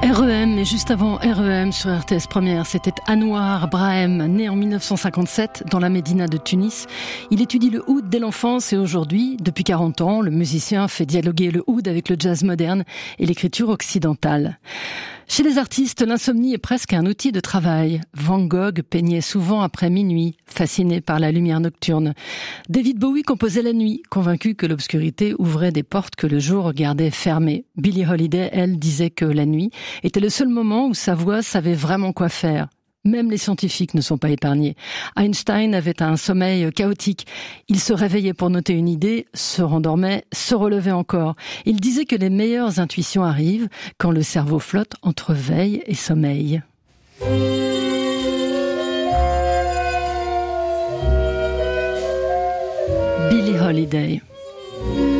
REM, et juste avant REM sur RTS Première, c'était Anouar Brahim, né en 1957 dans la Médina de Tunis. Il étudie le oud dès l'enfance et aujourd'hui, depuis 40 ans, le musicien fait dialoguer le oud avec le jazz moderne et l'écriture occidentale. Chez les artistes, l'insomnie est presque un outil de travail. Van Gogh peignait souvent après minuit, fasciné par la lumière nocturne. David Bowie composait la nuit, convaincu que l'obscurité ouvrait des portes que le jour gardait fermées. Billie Holiday, elle, disait que la nuit était le seul moment où sa voix savait vraiment quoi faire. Même les scientifiques ne sont pas épargnés. Einstein avait un sommeil chaotique. Il se réveillait pour noter une idée, se rendormait, se relevait encore. Il disait que les meilleures intuitions arrivent quand le cerveau flotte entre veille et sommeil. Billie Holiday.